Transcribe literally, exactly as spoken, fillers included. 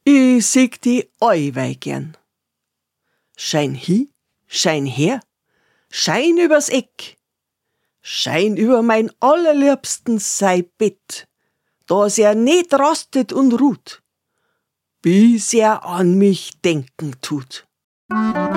Ich sieg die allweil gern. Schein hi, schein her, schein übers Eck, schein über mein allerliebsten sei Bett, dass er nicht rastet und ruht, bis er an mich denken tut.